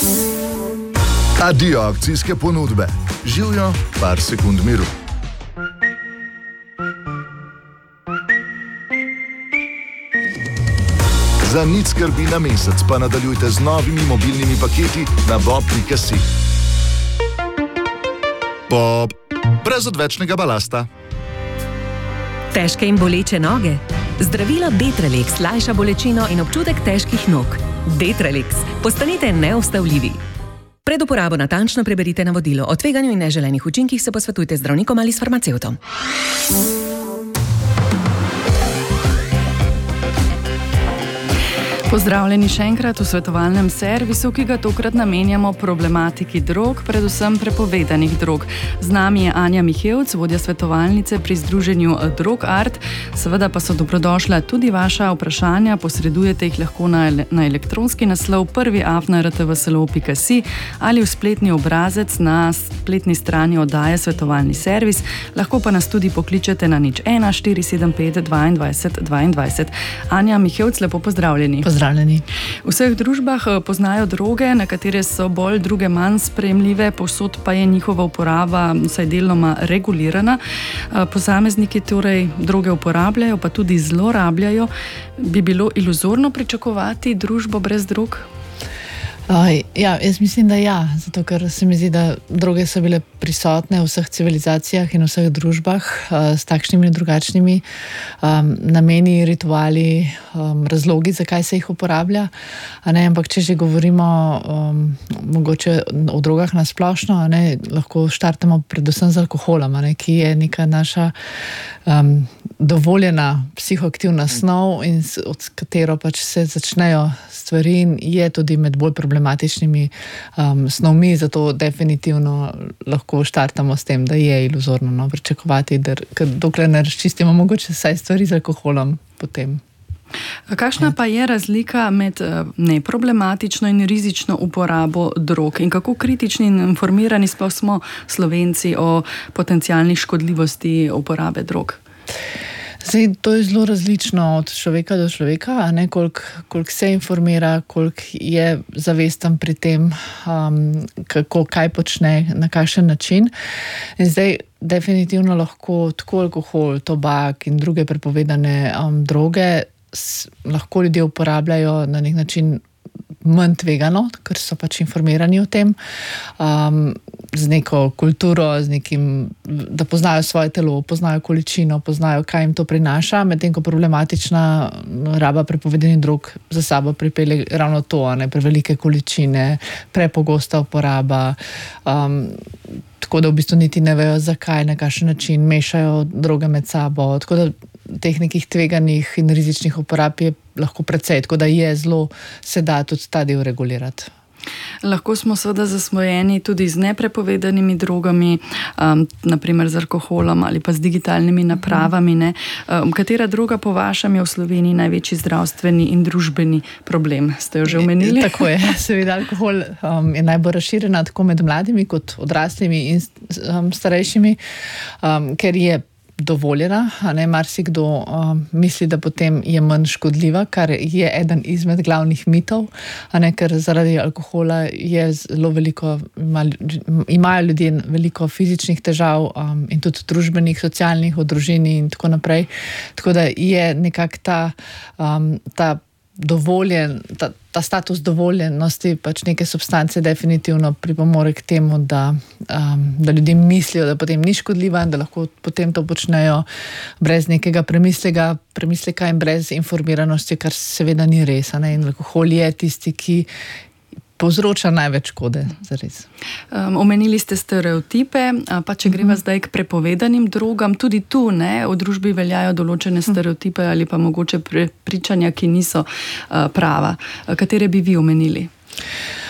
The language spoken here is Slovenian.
Adijo akcijske ponudbe. Živijo par sekund miru. Za nič skrbi na mesec pa nadaljujte z novimi mobilnimi paketi na bob.si. Bob. Brez odvečnega balasta. Težke in boleče noge? Zdravilo Detralex lajša bolečino in občutek težkih nog. Detralex. Postanite neustavljivi. Pred uporabo natančno preberite navodilo. O tveganju in neželenih učinkih se posvetujte z zdravnikom ali s farmacevtom. Pozdravljeni še enkrat v svetovalnem servisu, ki ga tokrat namenjamo problematiki drog, predvsem prepovedanih drog. Z nami je Anja Mihevc, vodja svetovalnice pri združenju Drog Art. Seveda pa so dobrodošla tudi vaša vprašanja, posredujete jih lahko na elektronski naslov prvi@rtvslo.si ali v spletni obrazec na spletni strani oddaje Svetovalni servis. Lahko pa nas tudi pokličete na 01 475 22 22. Anja Mihevc, lepo pozdravljeni. Pozdravljeni. V vseh družbah poznajo droge, nekatere so bolj, druge manj sprejemljive, povsod pa je njihova uporaba vsaj deloma regulirana. Posamezniki torej droge uporabljajo, pa tudi zlorabljajo. Bi bilo iluzorno pričakovati družbo brez drog? Ja, jaz mislim, da ja, zato ker se mi zdi, da droge so bile prisotne v vseh civilizacijah in v vseh družbah s takšnimi in drugačnimi nameni, rituali, razlogi, zakaj se jih uporablja. Ampak če že govorimo mogoče o drogah na splošno, lahko štartamo predvsem z alkoholom, ki je neka naša dovoljena psihoaktivna snov in od katero pač se začnejo stvari in je tudi med bolj problematičnimi snovmi, zato definitivno lahko štartamo s tem, da je iluzorno pričakovati, ker dokler ne razčistimo mogoče vsaj stvari z alkoholom potem. Kakšna pa je razlika med neproblematično in rizično uporabo drog in kako kritični in informirani sploh smo Slovenci o potencialnih škodljivosti uporabe drog? Zdaj, to je zelo različno od človeka do človeka, koliko se informira, koliko je zavesten pri tem, kaj počne, na kakšen način. In zdaj definitivno lahko tako alkohol, tobak in druge prepovedane droge lahko ljudje uporabljajo na nek način manj tvegano, ker so pač informirani o tem, z neko kulturo, z nekim, da poznajo svoje telo, poznajo količino, poznajo, kaj jim to prinaša, medtem ko problematična raba prepovedanih drog za sabo pripelje ravno to, prevelike količine, prepogosta uporaba, tako da v bistvu niti ne vejo, zakaj, na kakšen način mešajo droge med sabo, tako da teh nekih tveganih in rizičnih uporab je lahko precej, tako da je zelo se da tudi ta del regulirati. Lahko smo seveda zasvojeni tudi z neprepovedanimi drogami, naprimer z alkoholom ali pa z digitalnimi napravami. Katera droga po vašem je v Sloveniji največji zdravstveni in družbeni problem? Ste jo že omenili? Tako je. Seveda alkohol je najbolj razširjena tako med mladimi kot odraslimi in starejšimi, ker je dovoljena, marsikdo misli, da potem je manj škodljiva, kar je eden izmed glavnih mitov, ker zaradi alkohola je zelo veliko, imajo ljudje veliko fizičnih težav in tudi družbenih, socialnih, v družini in tako naprej. Tako da je nekako ta dovoljen, ta status dovoljenosti pač neke substance definitivno pripomore k temu, da ljudje mislijo, da potem ni škodljiva in da lahko potem to počnejo brez nekega premisleka in brez informiranosti, kar seveda ni res. In alkohol je tisti, ki povzroča največ škode, zares. Omenili ste stereotipe, pa če greva zdaj k prepovedanim drogam, tudi tu v družbi veljajo določene stereotipe ali pa mogoče prepričanja, ki niso prava. Katere bi vi omenili?